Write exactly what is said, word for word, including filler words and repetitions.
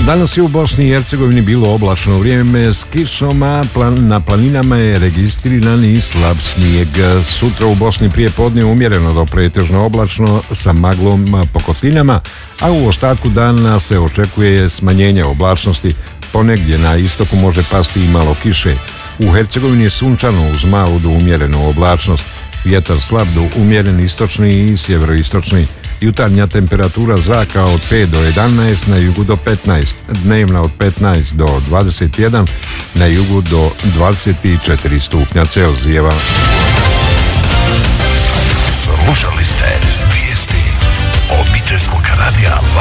Danas je u Bosni i Hercegovini bilo oblačno vrijeme s kišom, a plan, na planinama je registriran i slab snijeg. Sutra u Bosni prije podne umjereno do pretežno oblačno sa maglom po kotlinama, a u ostatku dana se očekuje smanjenje oblačnosti. Ponegdje na istoku može pasti i malo kiše. U Hercegovini je sunčano uz malu do umjerenu oblačnost. Vjetar slab do umjeren istočni i sjeveroistočni. Jutarnja temperatura zraka od pet do jedanaest, na jugu do petnaest, dnevna od petnaest do dvadeset jedan, na jugu do dvadeset četiri stupnja Celzijeva. Slušali ste vijesti obiteljskog radija